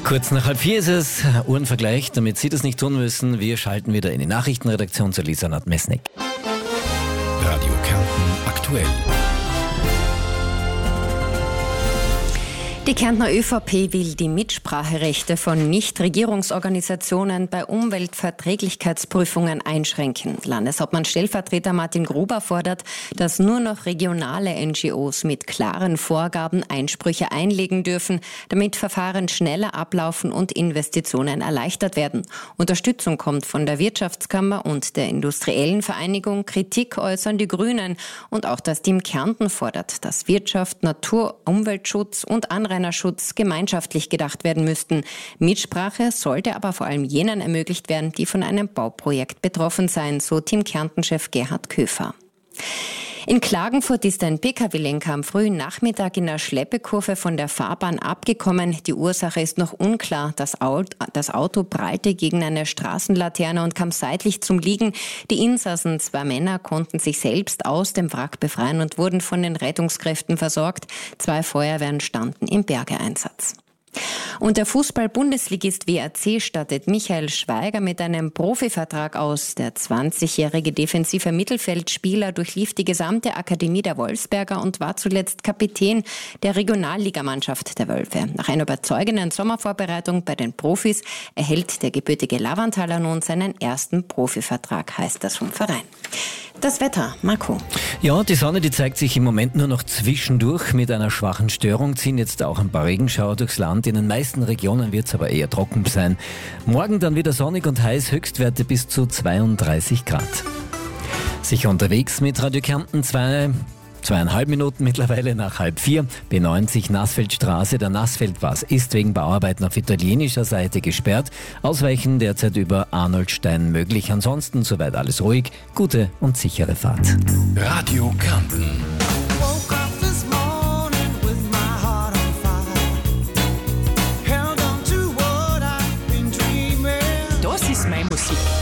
Kurz nach 3:30 ist es, Uhrenvergleich, damit Sie das nicht tun müssen. Wir schalten wieder in die Nachrichtenredaktion zu Lisa Nordmesnik. Radio Kärnten aktuell. Die Kärntner ÖVP will die Mitspracherechte von Nichtregierungsorganisationen bei Umweltverträglichkeitsprüfungen einschränken. Landeshauptmann Stellvertreter Martin Gruber fordert, dass nur noch regionale NGOs mit klaren Vorgaben Einsprüche einlegen dürfen, damit Verfahren schneller ablaufen und Investitionen erleichtert werden. Unterstützung kommt von der Wirtschaftskammer und der Industriellen Vereinigung. Kritik äußern die Grünen. Und auch das Team Kärnten fordert, dass Wirtschaft, Natur, Umweltschutz und Anrainerschutz gemeinschaftlich gedacht werden müssten. Mitsprache sollte aber vor allem jenen ermöglicht werden, die von einem Bauprojekt betroffen seien, so Team Kärnten-Chef Gerhard Köfer. In Klagenfurt ist ein Pkw-Lenker am frühen Nachmittag in der Schleppekurve von der Fahrbahn abgekommen. Die Ursache ist noch unklar. Das Auto prallte gegen eine Straßenlaterne und kam seitlich zum Liegen. Die Insassen, 2 Männer, konnten sich selbst aus dem Wrack befreien und wurden von den Rettungskräften versorgt. 2 Feuerwehren standen im Bergeeinsatz. Und der Fußball-Bundesligist WRC stattet Michael Schweiger mit einem Profivertrag aus. Der 20-jährige defensive Mittelfeldspieler durchlief die gesamte Akademie der Wolfsberger und war zuletzt Kapitän der Regionalligamannschaft der Wölfe. Nach einer überzeugenden Sommervorbereitung bei den Profis erhält der gebürtige Lavanthaler nun seinen ersten Profivertrag, heißt das vom Verein. Das Wetter, Marco. Ja, die Sonne, die zeigt sich im Moment nur noch zwischendurch. Mit einer schwachen Störung ziehen jetzt auch ein paar Regenschauer durchs Land. In den meisten Regionen wird es aber eher trocken sein. Morgen dann wieder sonnig und heiß, Höchstwerte bis zu 32 Grad. Sicher unterwegs mit Radio Kärnten 2,5 Minuten mittlerweile nach 3:30. B90 Nassfeldstraße. Der Nassfeldpass ist wegen Bauarbeiten auf italienischer Seite gesperrt. Ausweichen derzeit über Arnoldstein möglich. Ansonsten soweit alles ruhig. Gute und sichere Fahrt. Radio Kärnten.